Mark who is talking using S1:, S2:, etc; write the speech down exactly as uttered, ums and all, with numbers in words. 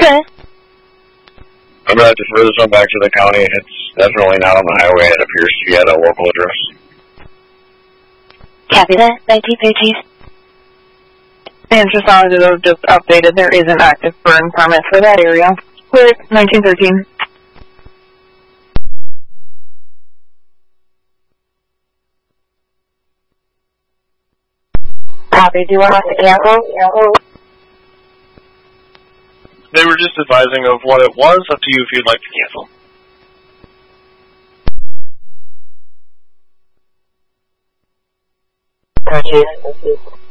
S1: Okay.
S2: I'm going to have to defer this one back to the county. It's definitely not on the highway. It appears to be at a local address.
S1: Copy that. nineteen thirteen.
S3: And just wanted to just updated, there is an active burn permit for that area. Clear, nineteen thirteen.
S1: Copy. Do you want us to cancel?
S4: They were just advising of what it was. Up to you if you'd like to cancel.
S1: Purchase.